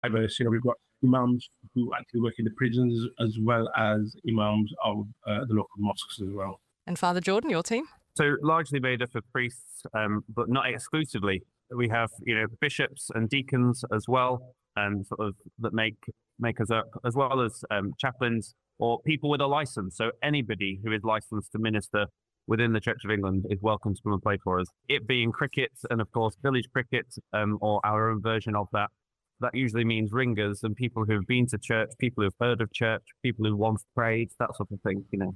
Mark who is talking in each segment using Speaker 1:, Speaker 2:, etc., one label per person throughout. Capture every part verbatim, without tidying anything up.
Speaker 1: diverse. You know, we've got imams who actually work in the prisons as well as imams of uh, the local mosques as well.
Speaker 2: And Father Jordan, your team?
Speaker 3: So largely made up of priests, um, but not exclusively. We have, you know, bishops and deacons as well, and sort of that make make us up, as well as um, chaplains or people with a license. So anybody who is licensed to minister within the Church of England is welcome to come and play for us. It being cricket and, of course, village cricket, um, or our own version of that. That usually means ringers and people who've been to church, people who've heard of church, people who once prayed, that sort of thing, you know.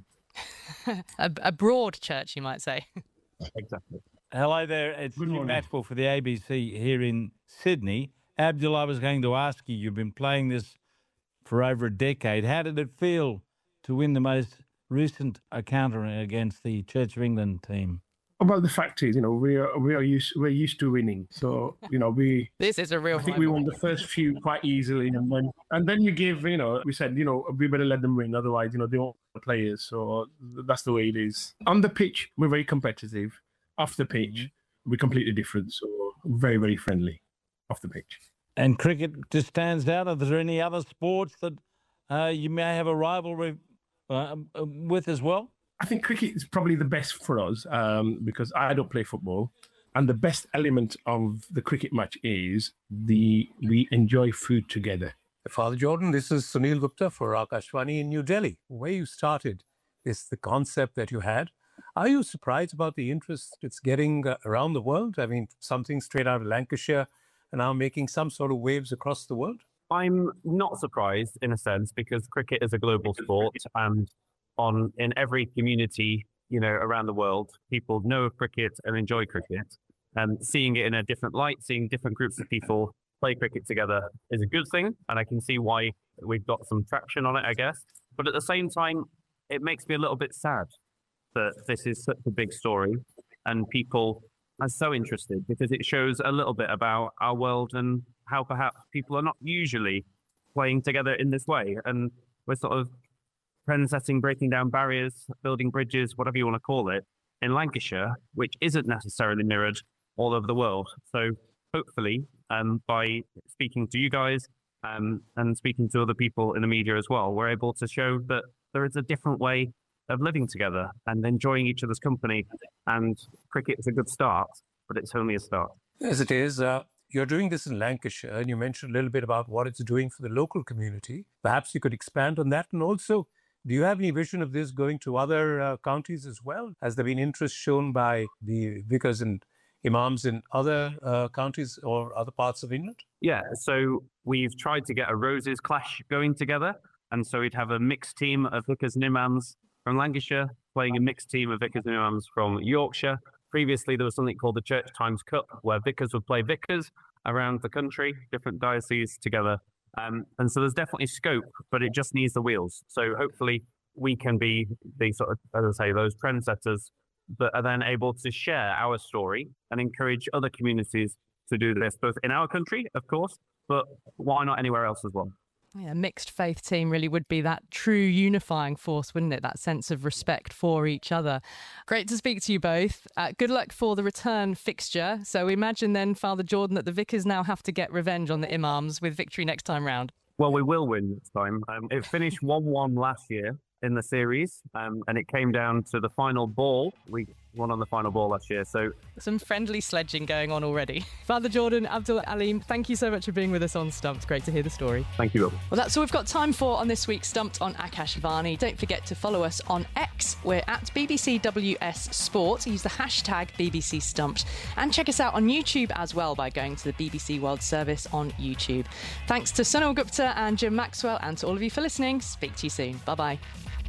Speaker 2: a, a broad church, you might say.
Speaker 3: Exactly.
Speaker 4: Hello there, it's Nick Maxwell for the A B C here in Sydney. Abdul, I was going to ask you, you've been playing this for over a decade. How did it feel to win the most recent encounter against the Church of England team?
Speaker 1: Well, the fact is, you know, we are we are used we're used to winning. So, you know, we
Speaker 2: this is a real.
Speaker 1: I think we won the first few quite easily, and then and then you give, you know, we said, you know, we better let them win, otherwise, you know, they won't play players. So that's the way it is. On the pitch, we're very competitive. Off the pitch, we're completely different. So very very friendly off the pitch.
Speaker 4: And cricket just stands out. Are there any other sports that uh, you may have a rivalry uh, with as well?
Speaker 1: I think cricket is probably the best for us um, because I don't play football. And the best element of the cricket match is the we enjoy food together.
Speaker 5: Father Jordan, this is Sunil Gupta for Akashvani in New Delhi. Where you started is the concept that you had. Are you surprised about the interest it's getting uh, around the world? I mean, something straight out of Lancashire and now making some sort of waves across the world?
Speaker 3: I'm not surprised in a sense because cricket is a global sport and on in every community, you know, around the world, people know of cricket and enjoy cricket. And seeing it in a different light, seeing different groups of people play cricket together is a good thing. And I can see why we've got some traction on it, I guess. But at the same time, it makes me a little bit sad that this is such a big story and people are so interested because it shows a little bit about our world and how perhaps people are not usually playing together in this way. And we're sort of trend-setting, breaking down barriers, building bridges, whatever you want to call it, in Lancashire, which isn't necessarily mirrored all over the world. So hopefully, um, by speaking to you guys um, and speaking to other people in the media as well, we're able to show that there is a different way of living together and enjoying each other's company. And cricket is a good start, but it's only a start.
Speaker 5: As it is, uh, you're doing this in Lancashire, and you mentioned a little bit about what it's doing for the local community. Perhaps you could expand on that. And also, do you have any vision of this going to other uh, counties as well? Has there been interest shown by the vicars and imams in other uh, counties or other parts of England?
Speaker 3: Yeah, so we've tried to get a Roses clash going together. And so we'd have a mixed team of vicars and imams from Lancashire playing a mixed team of vicars and imams from Yorkshire. Previously, there was something called the Church Times Cup, where vicars would play vicars around the country, different dioceses together. Um, and so there's definitely scope, but it just needs the wheels. So hopefully we can be the sort of, as I say, those trendsetters that are then able to share our story and encourage other communities to do this, both in our country, of course, but why not anywhere else as well?
Speaker 2: Yeah, a mixed faith team really would be that true unifying force, wouldn't it? That sense of respect for each other. Great to speak to you both. Uh, good luck for the return fixture. So imagine then, Father Jordan, that the vicars now have to get revenge on the imams with victory next time round.
Speaker 3: Well, we will win this time. Um, it finished one one last year in the series, um, and it came down to the final ball. We won on the final ball last year. So
Speaker 2: some friendly sledging going on already. Father Jordan, Abdul Aleem, thank you so much for being with us on Stumped. Great to hear the story.
Speaker 3: Thank you, Will.
Speaker 2: Well, that's all we've got time for on this week's Stumped on Akashvani. Don't forget to follow us on X. We're at B B C W S Sport. Use the hashtag B B C Stumped. And check us out on YouTube as well by going to the B B C World Service on YouTube. Thanks to Sunil Gupta and Jim Maxwell, and to all of you for listening. Speak to you soon. Bye-bye.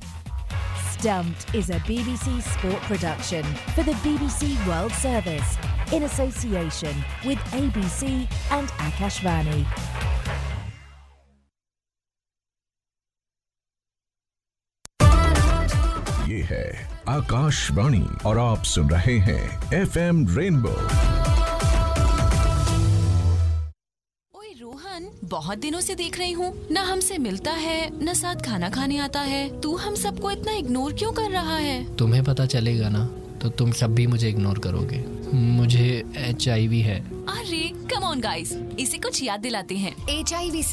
Speaker 6: Stumped is a B B C Sport production for the B B C World Service in association with A B C and Akashvani.
Speaker 7: ये है आकाशवाणी और आप सुन रहे हैं F M rainbow.
Speaker 8: बहुत दिनों से देख रही हूँ, न हमसे मिलता है, न साथ खाना खाने आता है। तू हम सबको इतना इग्नोर क्यों कर रहा है?
Speaker 9: तुम्हें पता चलेगा ना, तो तुम सब भी मुझे इग्नोर करोगे। मुझे एच आई वी है।
Speaker 8: अरे कम ऑन गाइस, इसे कुछ याद दिलाते हैं। H I we